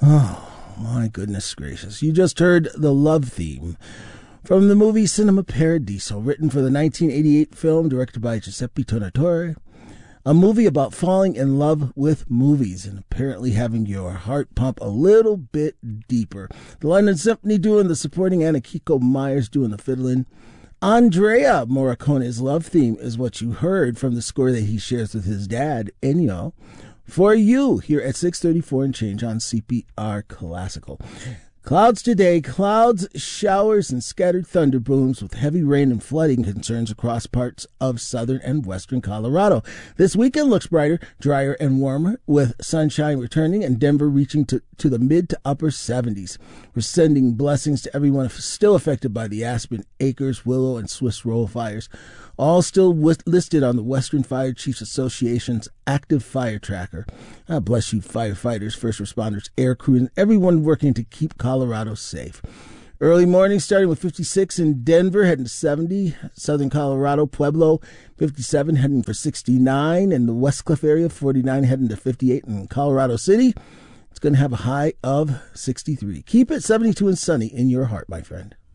Oh, my goodness gracious. You just heard the love theme from the movie Cinema Paradiso, written for the 1988 film directed by Giuseppe Tornatore, a movie about falling in love with movies and apparently having your heart pump a little bit deeper. The London Symphony doing the supporting and Kiko Myers doing the fiddling. Andrea Morricone's love theme is what you heard from the score that he shares with his dad, Ennio, for you here at 6:34 and change on CPR Classical. Clouds today, clouds, showers, and scattered thunderbooms with heavy rain and flooding concerns across parts of southern and western Colorado. This weekend looks brighter, drier, and warmer, with sunshine returning and Denver reaching to the mid to upper 70s. We're sending blessings to everyone still affected by the Aspen, Acres, Willow, and Swiss Roll fires, all still listed on the Western Fire Chiefs Association's active fire tracker. God bless you, firefighters, first responders, air crew, and everyone working to keep Colorado safe. Early morning starting with 56 in Denver, heading to 70. Southern Colorado, Pueblo, 57, heading for 69. In the West Cliff area, 49, heading to 58. In Colorado City, it's going to have a high of 63. Keep it 72 and sunny in your heart, my friend.